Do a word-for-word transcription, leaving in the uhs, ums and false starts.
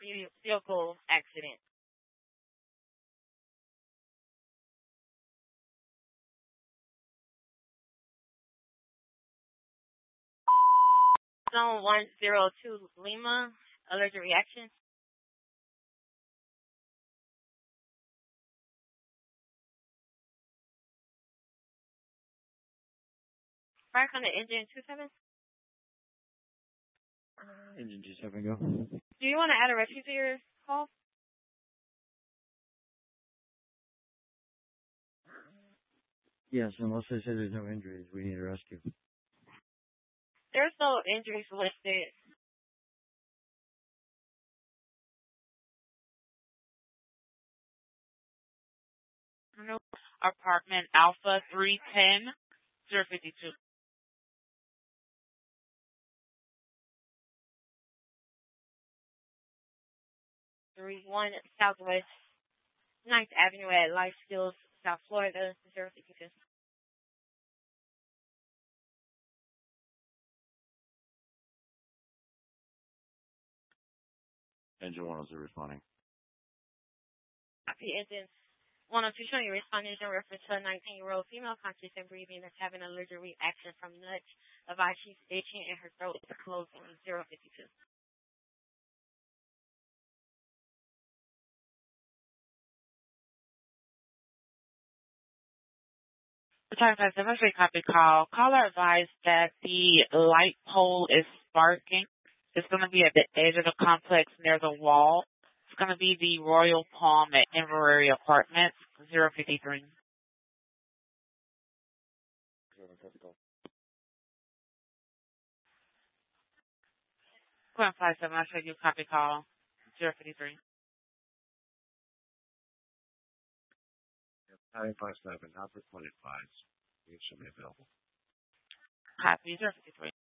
vehicle accident. Zone one zero two Lima, allergic reaction. Back on the engine two seven. Engine two seven, go. Do you want to add a rescue to your call? Yes, unless they say there's no injuries, we need a rescue. There's no injuries listed. Apartment Alpha three ten zero fifty two. Three one Southwest Ninth Avenue at Life Skills, South Florida, zero fifty two. Engine one oh two responding. Copy engine one oh two showing you responding in reference to a nineteen-year-old female conscious and breathing that's having an allergic reaction from nuts. Advise she's itching and her throat is closing, zero fifty two. Time five seven three, copy call. Caller advised that the light pole is sparking. It's going to be at the edge of the complex near the wall. It's going to be the Royal Palm at Inverary Apartments, zero fifty three. One five seven, I'll show you copy call, zero fifty three. nine five seven, not for twenty-five. You should be available. Copy, zero fifty three.